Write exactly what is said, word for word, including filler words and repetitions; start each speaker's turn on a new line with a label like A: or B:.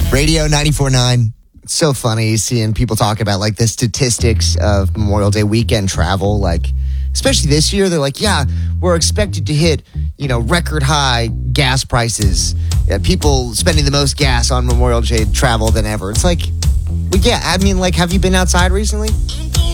A: Radio ninety-four point nine. It's so funny seeing people talk about like the statistics of Memorial Day weekend travel. Like, especially this year, they're like, yeah, we're expected to hit, you know, record high gas prices. Yeah, people spending the most gas on Memorial Day travel than ever. It's like, well, yeah, I mean, like, have you been outside recently?